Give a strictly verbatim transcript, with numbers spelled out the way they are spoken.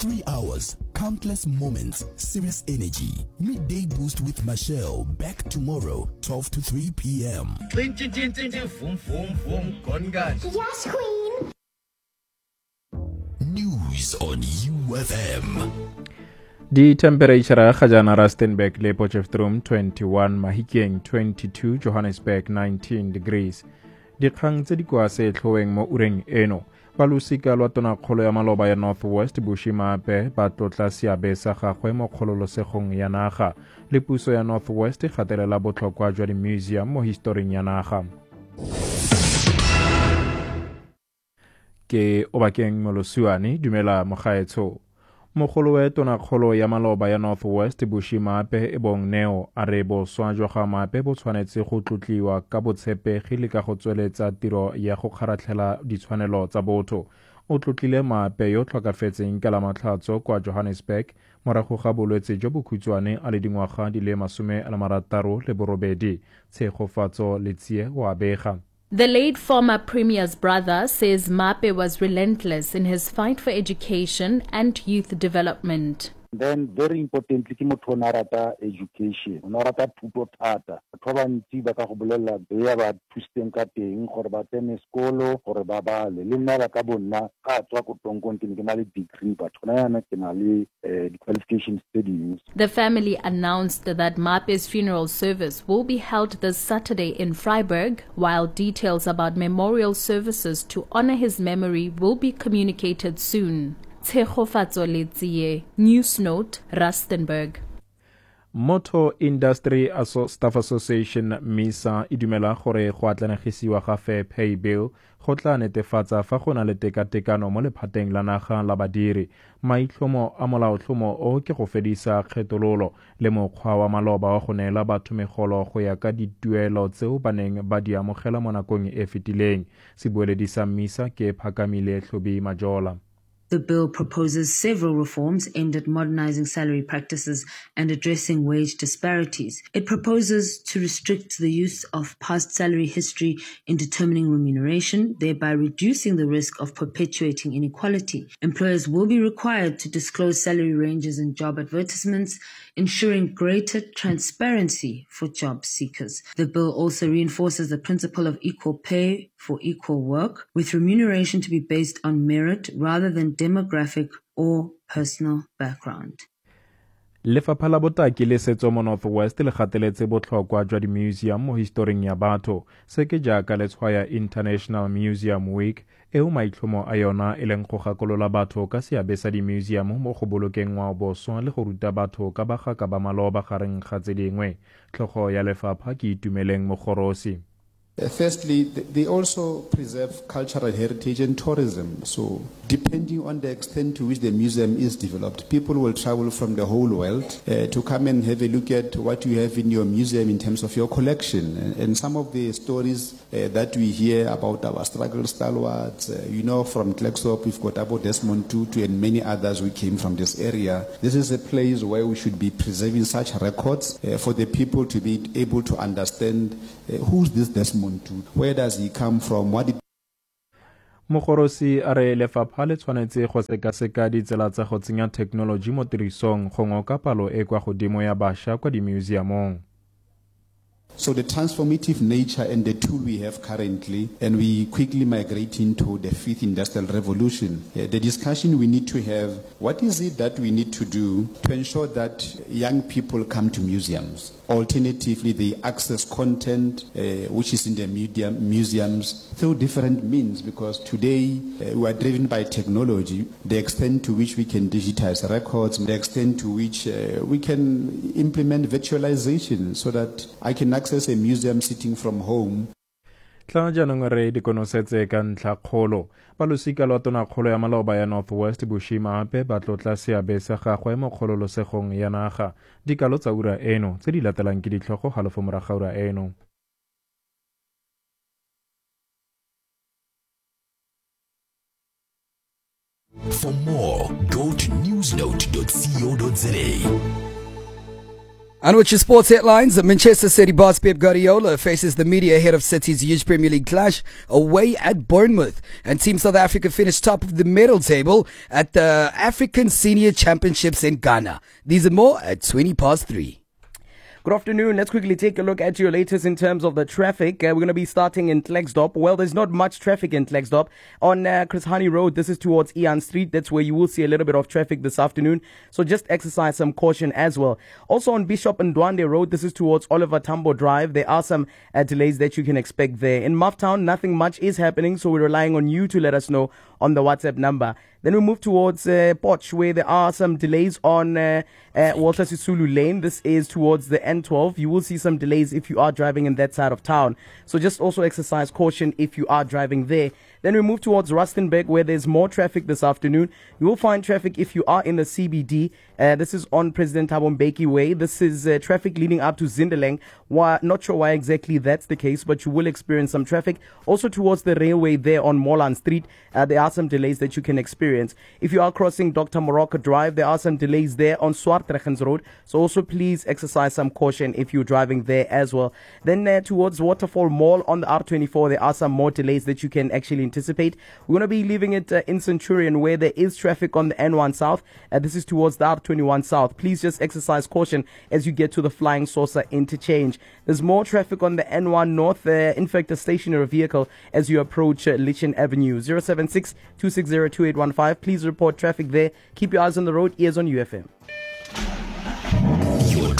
Three hours, countless moments, serious energy. Midday Boost with Michelle, back tomorrow, twelve to three p.m. Yes, Queen. News on U F M. Di temperature ga jana Rustenburg le Potchefstroom twenty-one, Mahikeng twenty-two, Johannesburg nineteen degrees. Dikgang tse di kwa setlhoeng mo ureng eno. Balosika lwa tonakgolo ya maloba ya Northwest Bushimape ba tlotla seabe sa gagwe mo kgololosegong ya naga. Le puso ya Northwest gatelela botlhokwa jwa di-museum mo historing ya naga. Ke Obakeng Molosiwane, dumela mogaetsho. Mogolo wa tonakgolo ya maloba ya Northwest Bushimape e bong Neo a re boswa jwa ga mape bo tshwanetse go tlotliwa ka botshepegi le ka go tsweletsa tiro ya go kgaratlhela ditshwanelo tsa botho. O tlotlile mape yo tlhokafetseng ka la matlhatso kwa Johannesburg morago ga bolwetse jo bokhutshwane a le dingwaga di le masome a marataro le borobedi. Tshegofatso Letsie wa bega. The late former Premier's brother says Mape was relentless in his fight for education and youth development. Then very importantly ke motho ona rata education, ona rata thuto thata. Batho ba ntsi ba ka go bolela be ba thuseng ka teng gore ba tsene sekolo gore ba bale. Le nna ba ka bonna ka tswa ko tonkong ke na le degree but ona yana ke na le qualification studies. The family announced that Mape's funeral service will be held this Saturday in Vryburg, while details about memorial services to honor his memory will be communicated soon. Tshegofatso Letsie, News Note, Rustenburg. Motor Industry Asso Staff Association MISA e dumela gore go atlanegisiwa ga fair pay bill go tla netefatsa fa go na le tekatekano mo lephateng la naga la badiri. Maitlhomo a molaotlhomo o ke go fedisa kgethololo le mokgwa wa maloba wa go neela batho megolo go ya ka dituelo tseo ba neng ba di amogela mo nakong e fetileng. Sebueledi sa MISA ke Phakamile Hlobi Majola. The bill proposes several reforms aimed at modernizing salary practices and addressing wage disparities. It proposes to restrict the use of past salary history in determining remuneration, thereby reducing the risk of perpetuating inequality. Employers will be required to disclose salary ranges in job advertisements, ensuring greater transparency for job seekers. The bill also reinforces the principle of equal pay for equal work, with remuneration to be based on merit rather than demographic or personal background. Lefapha la botaki le setso mo Northwest le gateletse botlhokwa jwa di-museum mo historing ya batho. Se ke jaaka le tshwaya International Museum Week eo maitlhomo a yona e leng go gakolola batho ka seabe sa di-museum mo go bolokeng ngwaoboswa le go ruta batho ka bagaka ba maloba gareng ga tse dingwe. Tlhogo ya lefapha ke Itumeleng Mogorosi. Uh, firstly, they also preserve cultural heritage and tourism. So, depending on the extent to which the museum is developed, people will travel from the whole world uh, to come and have a look at what you have in your museum in terms of your collection. And, and some of the stories uh, that we hear about our struggle stalwarts, uh, you know, from Klerksdorp, we've got about Desmond Tutu and many others who came from this area. This is a place where we should be preserving such records uh, for the people to be able to understand uh, who's this Desmond. Where does he come from? What did Mogorosi a re lefapha le tshwanetse go sekaseka ditsela tsa go tsenya technology mo tirisong go ngoka palo e kwa godimo ya bašwa kwa di-museumong. So the transformative nature and the tool we have currently, and we quickly migrating to the fifth industrial revolution. Uh, the discussion we need to have, what is it that we need to do to ensure that young people come to museums? Alternatively, they access content uh, which is in the medium, museums through different means, because today uh, we are driven by technology, the extent to which we can digitize records, the extent to which uh, we can implement virtualization so that I can access a museum sitting from home. Tla jaanong re dikonosetse ka ntlha kgolo. Balosika lwa tonakgolo ya maloba ya Northwest Bushimape ba tlotla seabe sa gagwe mo kgololosegong ya naga. Dikalo tsa ura eno tse di latelang ke ditlhogo halofo morago ga ura eno. For more, go to newsnote dot co dot za. And with your sports headlines, the Manchester City boss Pep Guardiola faces the media ahead of City's huge Premier League clash away at Bournemouth. And Team South Africa finished top of the medal table at the African Senior Championships in Ghana. These and more at twenty past three. Good afternoon. Let's quickly take a look at your latest in terms of the traffic. Uh, we're going to be starting in Klerksdorp. Well, there's not much traffic in Klerksdorp. On uh, Chris Hani Road, this is towards Ian Street. That's where you will see a little bit of traffic this afternoon. So just exercise some caution as well. Also on Bishop and Ndwande Road, this is towards Oliver Tambo Drive. There are some uh, delays that you can expect there. In Mufftown, nothing much is happening, so we're relying on you to let us know on the WhatsApp number. Then we move towards uh, Potch, where there are some delays on uh, uh, Walter Sisulu Lane. This is towards the N twelve. You will see some delays if you are driving in that side of town. So just also exercise caution if you are driving there. Then we move towards Rustenburg, where there's more traffic this afternoon. You will find traffic if you are in the C B D. Uh, this is on President Thabo Mbeki Way. This is uh, traffic leading up to Zindeleng. Why, not sure why exactly that's the case, but you will experience some traffic. Also towards the railway there on Moreland Street, uh, there are some delays that you can experience. If you are crossing Doctor Morocco Drive, there are some delays there on Swartregens Road. So also please exercise some caution if you're driving there as well. Then uh, towards Waterfall Mall on the R twenty-four, there are some more delays that you can actually anticipate. We're going to be leaving it uh, in Centurion, where there is traffic on the N one South. Uh, this is towards the R twenty-one South. Please just exercise caution as you get to the Flying Saucer interchange. There's more traffic on the N one North. Uh, in fact, a stationary vehicle as you approach uh, Lichen Avenue. zero seven six, two six zero, two eight one five. Please report traffic there. Keep your eyes on the road. Ears on U F M.